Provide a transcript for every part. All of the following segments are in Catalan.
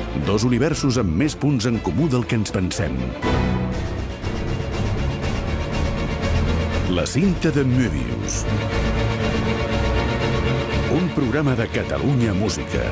Dos universos amb més punts en comú del que ens pensem. La cinta de Möbius. Un programa de Catalunya Música.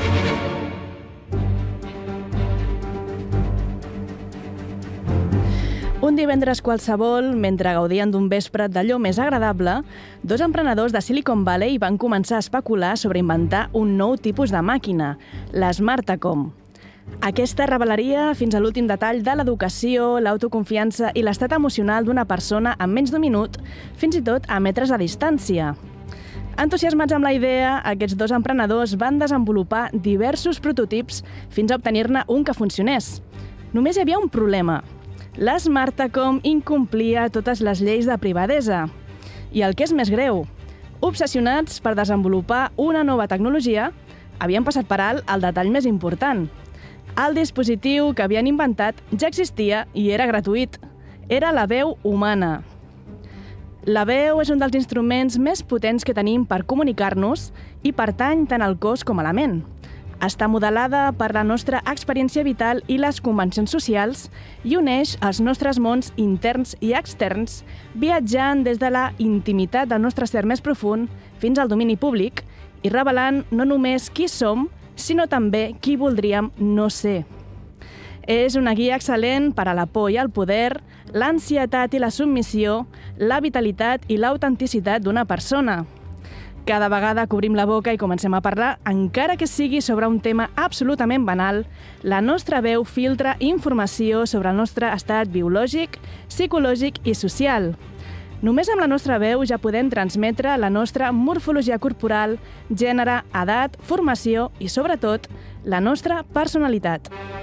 Un divendres qualsevol, mentre gaudien d'un vespre d'allò més agradable, dos emprenedors de Silicon Valley van començar a especular sobre inventar un nou tipus de màquina, l'Smartacom. Aquesta revelaria fins a l'últim detall de l'educació, l'autoconfiança i l'estat emocional d'una persona en menys d'un minut, fins i tot a metres de distància. Entusiasmats amb la idea, aquests dos emprenedors van desenvolupar diversos prototips fins a obtenir-ne un que funcionés. Només hi havia un problema. L'Smartacom incomplia totes les lleis de privadesa. I el que és més greu, obsessionats per desenvolupar una nova tecnologia, havien passat per alt el detall més important. El dispositiu que havien inventat ja existia i era gratuït. Era la veu humana. La veu és un dels instruments més potents que tenim per comunicar-nos i pertany tant al cos com a la ment. Està modelada per la nostra experiència vital i les convencions socials i uneix els nostres mons interns i externs, viatjant des de la intimitat del nostre ser més profund fins al domini públic i revelant no només qui som, sinó també qui voldríem no ser. És una guia excel·lent per a la por i el poder, l'ansietat i la submissió, la vitalitat i l'autenticitat d'una persona. Cada vegada que obrim la boca i comencem a parlar, encara que sigui sobre un tema absolutament banal, la nostra veu filtra informació sobre el nostre estat biològic, psicològic i social. Només amb la nostra veu ja podem transmetre la nostra morfologia corporal, gènere, edat, formació i, sobretot, la nostra personalitat.